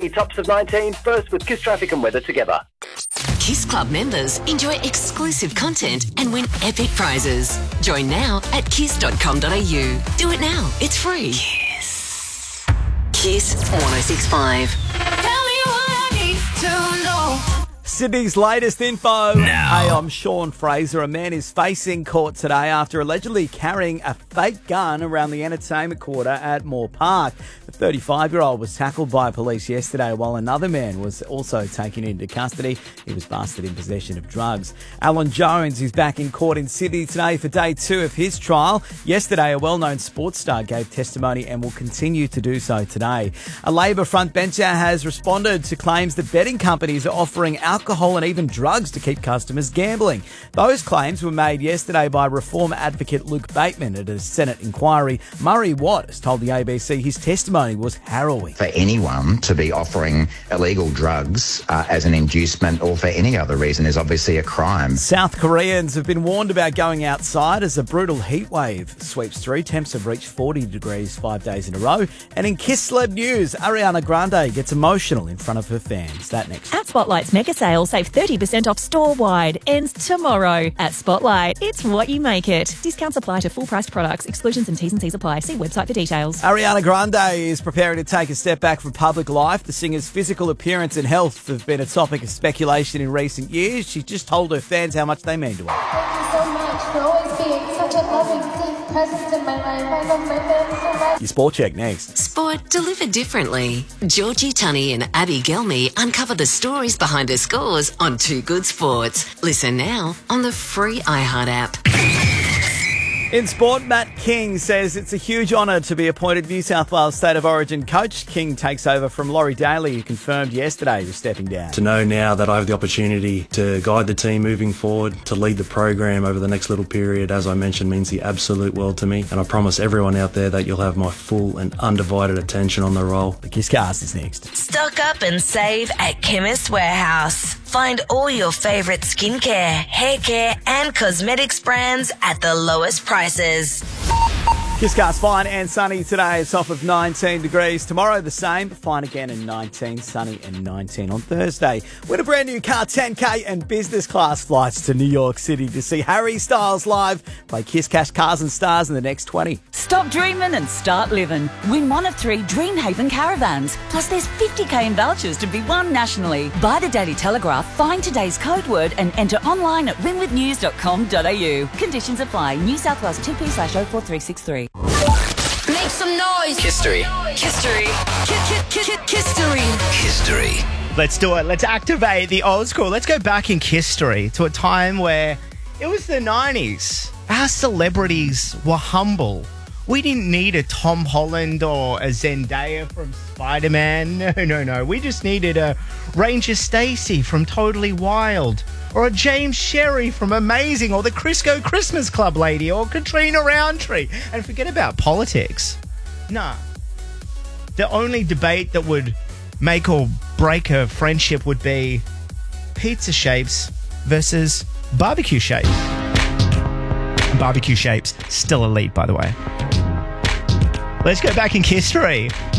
Daily Tops of 19, first with Kiss Traffic and weather together. Kiss Club members enjoy exclusive content and win epic prizes. Join now at kiss.com.au. Do it now. It's free. Kiss 106.5. Tell me what I need to know. Sydney's latest info. Now. Hey, I'm Sean Fraser. A man is facing court today after allegedly carrying a fake gun around the entertainment quarter at Moore Park. The 35-year-old was tackled by police yesterday while another man was also taken into custody. He was busted in possession of drugs. Alan Jones is back in court in Sydney today for day 2 of his trial. Yesterday, a well-known sports star gave testimony and will continue to do so today. A Labor frontbencher has responded to claims that betting companies are offering alcohol and even drugs to keep customers gambling. Those claims were made yesterday by Reform advocate Luke Bateman at a Senate inquiry. Murray Watt has told the ABC his testimony was harrowing. For anyone to be offering illegal drugs as an inducement or for any other reason is obviously a crime. South Koreans have been warned about going outside as a brutal heat wave sweeps through. Temps have reached 40 degrees 5 days in a row. And in Kiss Celeb News, Ariana Grande gets emotional in front of her fans. That next. At Spotlight's mega sale, save 30% off store-wide. Ends tomorrow. At Spotlight, it's what you make it. Discounts apply to full-priced products. Exclusions and T's and C's apply. See website for details. Ariana Grande is preparing to take a step back from public life. The singer's physical appearance and health have been a topic of speculation in recent years. She just told her fans how much they mean to her. Thank you so much for always being such a loving presence in my life. I love my fans so much. Your sport check next. Sport delivered differently. Georgie Tunney and Abby Gelmy uncover the stories behind the scores on Too Good Sports. Listen now on the free iHeart app. In sport, Matt King says it's a huge honour to be appointed New South Wales State of Origin coach. King takes over from Laurie Daly, who confirmed yesterday was stepping down. To know now that I have the opportunity to guide the team moving forward, to lead the program over the next little period, as I mentioned, means the absolute world to me. And I promise everyone out there that you'll have my full and undivided attention on the role. The Kisscast is next. Stock up and save at Chemist Warehouse. Find all your favourite skincare, hair care and cosmetics brands at the lowest prices. Kisscast fine and sunny today. It's off of 19 degrees. Tomorrow the same, fine again and 19, sunny and 19 on Thursday. Win a brand new car, 10K and business class flights to New York City to see Harry Styles live. Play Kiss Cash Cars and Stars in the next 20. Stop dreaming and start living. Win one of 3 Dreamhaven caravans. Plus there's 50k in vouchers to be won nationally. Buy the Daily Telegraph, find today's code word and enter online at winwithnews.com.au. Conditions apply. New South Wales 2P/04363. Make some noise. History. History. History. History. Let's do it. Let's activate the old school. Let's go back in history to a time where it was the 90s. Our celebrities were humble. We didn't need a Tom Holland or a Zendaya from Spider-Man. No. We just needed a Ranger Stacey from Totally Wild, or a James Sherry from Amazing, or the Crisco Christmas Club lady, or Katrina Roundtree. And forget about politics. Nah. The only debate that would make or break a friendship would be pizza shapes versus barbecue shapes. Barbecue shapes, still elite, by the way. Let's go back in history.